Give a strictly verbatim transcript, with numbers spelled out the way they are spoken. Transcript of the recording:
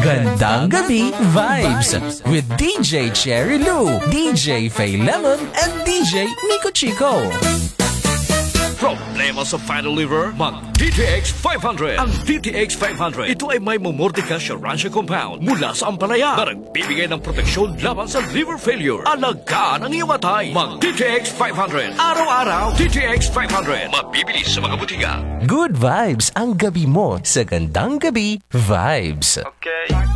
Gandang Gabi Vibes with D J Cherry Lou, D J Faye Lemon, and D J Nico Chico. Problema sa final liver? Mag-D T X five hundred. Ang D T X five hundred, ito ay may Momordica Sharansha compound mula sa ampalaya na nagbibigay ng proteksyon laban sa liver failure. Alagaan ang iyong atay. Mag-D T X five hundred. Araw-araw, D T X five hundred. Mabibili sa mga butika. Good vibes ang gabi mo sa Gandang Gabi Vibes. Okay.